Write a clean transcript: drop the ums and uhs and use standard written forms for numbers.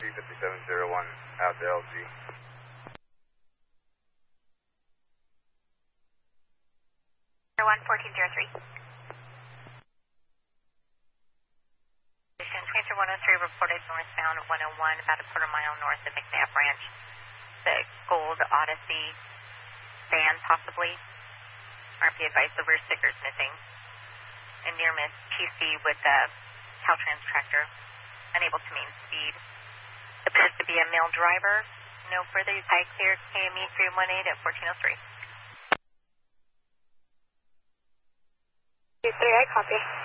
5701 out to LG. One 1403. Transfer 103 reported northbound 101, about a quarter mile north of McNabb Ranch. The gold Odyssey van, possibly. RP advised the rear sticker's missing. And near miss PC with the Caltrans tractor, unable to maintain speed. Appears to be a male driver. No further. I cleared KME 318 at 1403. 3, I copy.